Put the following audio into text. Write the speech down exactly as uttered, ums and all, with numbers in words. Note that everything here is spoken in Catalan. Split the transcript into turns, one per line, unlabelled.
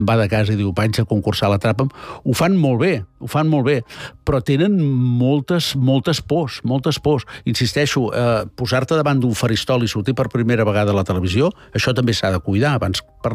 va de casa i diu vaig a concursar a l'Atrapa'm, ho fan molt bé, ho fan molt bé, però tenen moltes, moltes pors, moltes pors. Insisteixo, eh, posar-te davant d'un faristol i sortir per primera vegada a la televisió, això també s'ha de cuidar. Abans